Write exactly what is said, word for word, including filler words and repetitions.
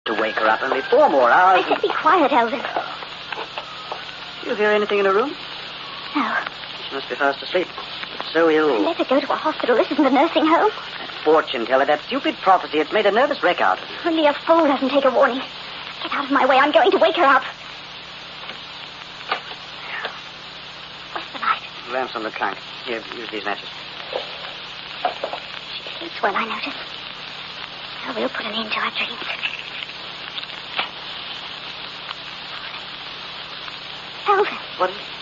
to wake her up only four more hours. I said be quiet, Elvis. Do you hear anything in her room? No. She must be fast asleep. So ill. Let her go to a hospital. This isn't a nursing home. That fortune teller, that stupid prophecy, it's made a nervous wreck out of her. Only a fool doesn't take a warning. Get out of my way. I'm going to wake her up. Where's the light? Lamps on the trunk. Here, use these matches. She sleeps well, I notice. So we'll put an end to our dreams. Elvis. What is it?